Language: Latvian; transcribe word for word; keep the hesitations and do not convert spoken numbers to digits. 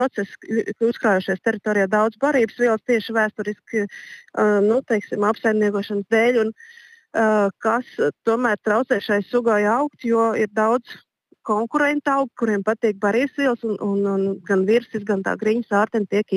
process, uzkrājušies teritorijā daudz barības vielas tieši vēsturiski nu, teiksim, apsaimniekošanas dēļ, un, kas tomēr traucē šai sugai augt, jo ir daudz konkurentu augu, kuriem patīk barības vielas, un, un, un gan virsis, gan tā griņas ārteni tiek